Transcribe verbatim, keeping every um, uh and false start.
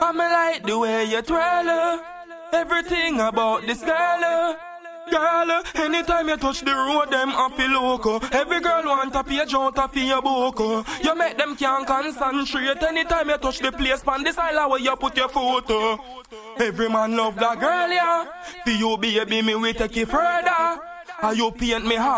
I'm like the way you twirl her. Everything about this girl. Girl, anytime you touch the road, them a feel loco. Every girl want a page out of your book. You make them can't concentrate. Anytime you touch the place, pan this island where you put your photo. Every man love that girl, yeah. For you, baby, me we take it further. And you paint me heart.